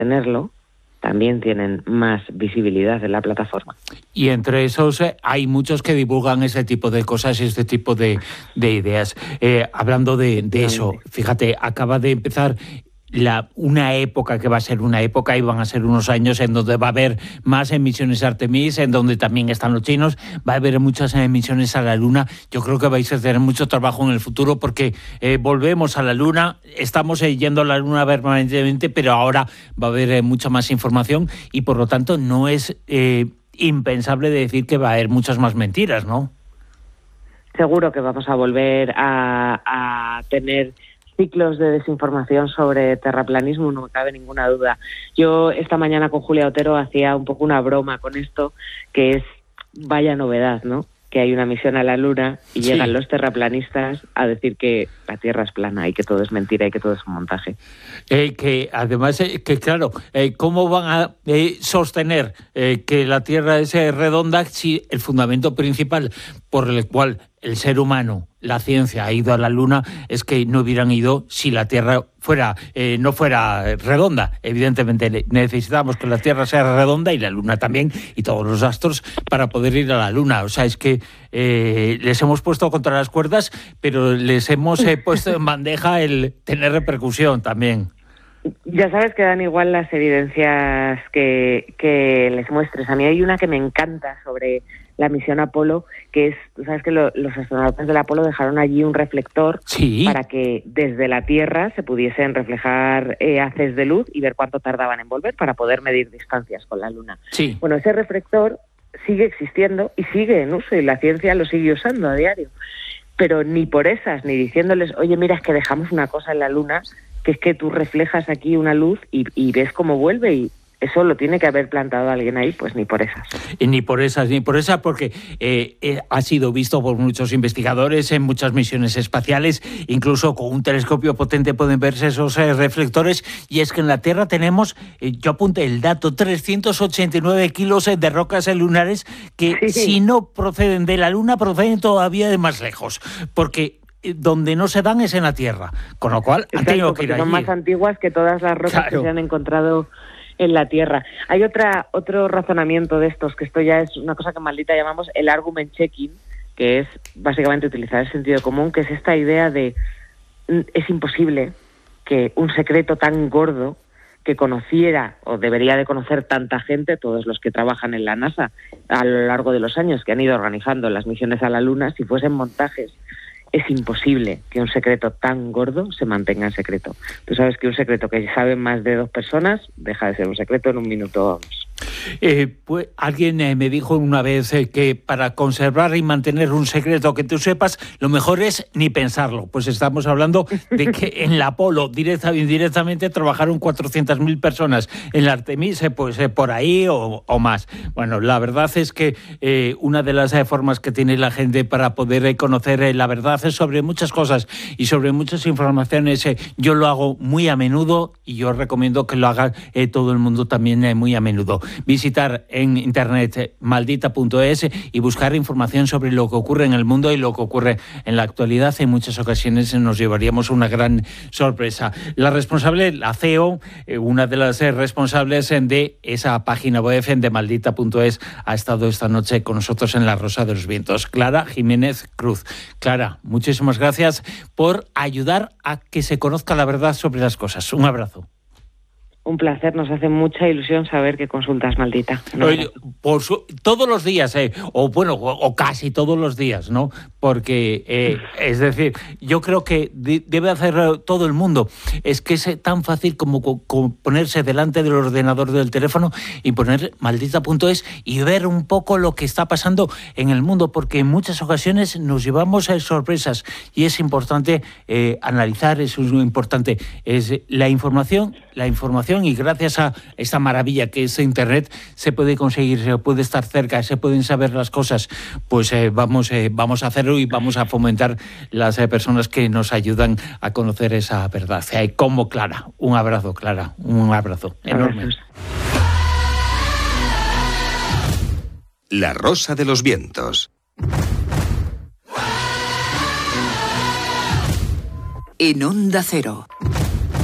tenerlo, también tienen más visibilidad en la plataforma. Y entre esos hay muchos que divulgan ese tipo de cosas y este tipo de ideas. Hablando de eso, fíjate, acaba de empezar una época que va a ser una época y van a ser unos años en donde va a haber más misiones Artemis, en donde también están los chinos, va a haber muchas misiones a la Luna. Yo creo que vais a tener mucho trabajo en el futuro porque volvemos a la Luna, estamos yendo a la Luna permanentemente, pero ahora va a haber mucha más información y por lo tanto no es impensable decir que va a haber muchas más mentiras, ¿no? Seguro que vamos a volver a tener ciclos de desinformación sobre terraplanismo, no me cabe ninguna duda. Yo esta mañana con Julia Otero hacía un poco una broma con esto, que es vaya novedad, ¿no? Que hay una misión a la Luna y llegan los terraplanistas a decir que la Tierra es plana y que todo es mentira y que todo es un montaje. Que además, claro, ¿cómo van a sostener que la Tierra es redonda si el fundamento principal por el cual el ser humano, la ciencia, ha ido a la Luna es que no hubieran ido si la Tierra no fuera redonda? Evidentemente necesitamos que la Tierra sea redonda y la Luna también y todos los astros para poder ir a la Luna. O sea, es que les hemos puesto contra las cuerdas, pero les hemos puesto en bandeja el tener repercusión también. Ya sabes que dan igual las evidencias que les muestres. A mí hay una que me encanta sobre la misión Apolo, que es, tú sabes que los astronautas del Apolo dejaron allí un reflector para que desde la Tierra se pudiesen reflejar haces de luz y ver cuánto tardaban en volver para poder medir distancias con la Luna. Sí. Bueno, ese reflector sigue existiendo y sigue en uso y la ciencia lo sigue usando a diario. Pero ni por esas, ni diciéndoles, oye, mira, es que dejamos una cosa en la Luna, que es que tú reflejas aquí una luz y ves cómo vuelve y eso lo tiene que haber plantado alguien ahí, pues ni por esas. Ni por esas, porque ha sido visto por muchos investigadores en muchas misiones espaciales, incluso con un telescopio potente pueden verse esos reflectores, y es que en la Tierra tenemos, yo apunté el dato, 389 kilos de rocas lunares que si no proceden de la Luna, proceden todavía de más lejos, porque donde no se dan es en la Tierra, con lo cual han tenido que ir allí. Son más antiguas que todas las rocas que se han encontrado en la Tierra. Hay otro razonamiento de estos, que esto ya es una cosa que maldita llamamos el argument checking, que es básicamente utilizar el sentido común, que es esta idea de es imposible que un secreto tan gordo que conociera o debería de conocer tanta gente, todos los que trabajan en la NASA a lo largo de los años que han ido organizando las misiones a la Luna, si fuesen montajes, es imposible que un secreto tan gordo se mantenga en secreto. Tú sabes que un secreto que saben más de 2 personas deja de ser un secreto en un minuto. Pues alguien me dijo una vez que para conservar y mantener un secreto que tú sepas, lo mejor es ni pensarlo. Pues estamos hablando de que en la Apolo, directa o indirectamente, trabajaron 400.000 personas. En la Artemis, pues por ahí o más. Bueno, la verdad es que una de las formas que tiene la gente para poder conocer la verdad es sobre muchas cosas y sobre muchas informaciones. Yo lo hago muy a menudo y yo recomiendo que lo haga todo el mundo también muy a menudo. Visitar en internet maldita.es y buscar información sobre lo que ocurre en el mundo y lo que ocurre en la actualidad. En muchas ocasiones nos llevaríamos una gran sorpresa. La responsable, la CEO, una de las responsables de esa página web de maldita.es, ha estado esta noche con nosotros en La Rosa de los Vientos. Clara Jiménez Cruz. Clara, muchísimas gracias por ayudar a que se conozca la verdad sobre las cosas. Un abrazo. Un placer, nos hace mucha ilusión saber que consultas Maldita. Todos los días, o casi todos los días, ¿no? Porque, es decir, yo creo que debe hacer todo el mundo. Es que es tan fácil como ponerse delante del ordenador del teléfono y poner maldita.es y ver un poco lo que está pasando en el mundo, porque en muchas ocasiones nos llevamos a sorpresas y es importante analizar, es muy importante. Es la información, y gracias a esta maravilla que es Internet se puede conseguir, se puede estar cerca, se pueden saber las cosas. Pues vamos a hacerlo y vamos a fomentar las personas que nos ayudan a conocer esa verdad. Como Clara. Un abrazo, Clara. Un abrazo enorme. La Rosa de los Vientos. En Onda Cero.